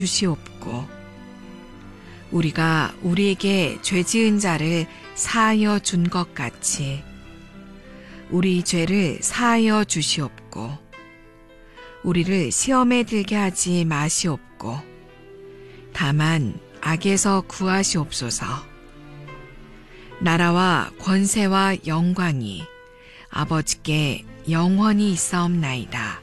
주시옵고 우리가 우리에게 죄 지은 자를 사하여 준 것 같이 우리 죄를 사하여 주시옵고 우리를 시험에 들게 하지 마시옵고 다만 악에서 구하시옵소서. 나라와 권세와 영광이 아버지께 영원히 있사옵나이다.